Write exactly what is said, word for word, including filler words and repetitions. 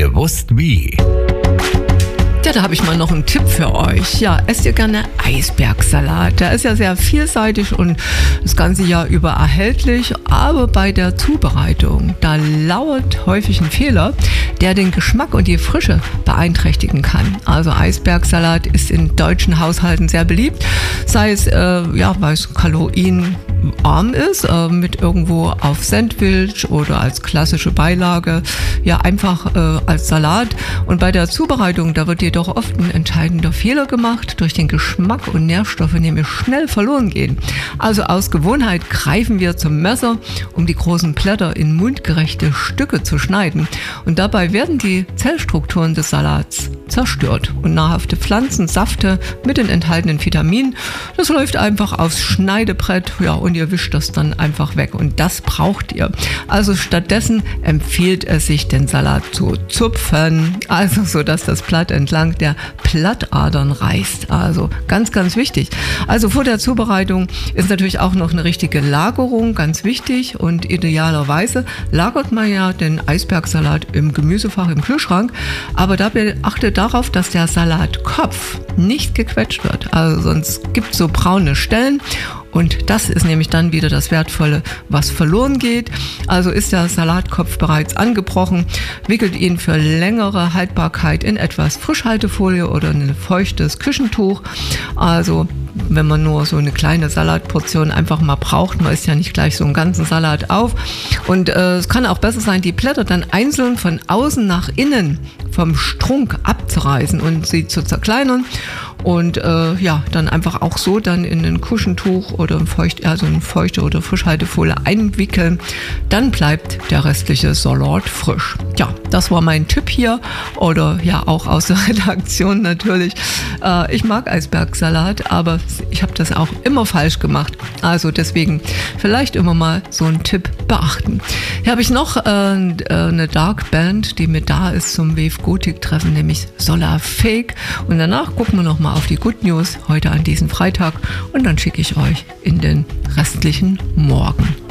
Gewusst wie. Ja, da habe ich mal noch einen Tipp für euch. Ja, esst ihr gerne Eisbergsalat? Der ist ja sehr vielseitig und das ganze Jahr über erhältlich, aber bei der Zubereitung, da lauert häufig ein Fehler, der den Geschmack und die Frische beeinträchtigen kann. Also Eisbergsalat ist in deutschen Haushalten sehr beliebt, sei es, äh, ja, weil es kalorienarm ist, äh, mit irgendwo auf Sandwich oder als klassische Beilage, ja, einfach äh, als Salat. Und bei der Zubereitung, da wird jedoch oft ein entscheidender Fehler gemacht, durch den Geschmack und Nährstoffe nämlich schnell verloren gehen. Also aus Gewohnheit greifen wir zum Messer, um die großen Blätter in mundgerechte Stücke zu schneiden. Und dabei werden die Zellstrukturen des Salats zerstört und nahrhafte Pflanzensäfte mit den enthaltenen Vitaminen, das läuft einfach aufs Schneidebrett, ja, und ihr wischt das dann einfach weg. Und das braucht ihr. Also stattdessen empfiehlt es sich, den Salat zu zupfen, also so, dass das Blatt entlang der Blattadern reißt. Also ganz, ganz wichtig. Also vor der Zubereitung ist natürlich auch noch eine richtige Lagerung ganz wichtig und idealerweise lagert man ja den Eisbergsalat im Gemüsefach im Kühlschrank, aber dabei achtet darauf, dass der Salatkopf nicht gequetscht wird. Also sonst gibt es so braune Stellen. Und das ist nämlich dann wieder das Wertvolle, was verloren geht. Also ist der Salatkopf bereits angebrochen, wickelt ihn für längere Haltbarkeit in etwas Frischhaltefolie oder ein feuchtes Küchentuch. Also wenn man nur so eine kleine Salatportion einfach mal braucht, man isst ja nicht gleich so einen ganzen Salat auf. Und äh, es kann auch besser sein, die Blätter dann einzeln von außen nach innen vom Strunk abzureißen und sie zu zerkleinern. Und äh, ja, dann einfach auch so dann in ein Kuschentuch oder ein feucht, also eine feuchte oder Frischhaltefolie einwickeln. Dann bleibt der restliche Salat frisch. Ja, das war mein Tipp hier oder ja auch aus der Redaktion natürlich. Äh, ich mag Eisbergsalat, aber ich habe das auch immer falsch gemacht. Also deswegen vielleicht immer mal so einen Tipp beachten. Hier habe ich noch äh, eine Dark Band, die mit da ist zum Wave Gothic Treffen, nämlich Solar Fake. Und danach gucken wir noch mal auf die Good News heute an diesem Freitag und dann schicke ich euch in den restlichen Morgen.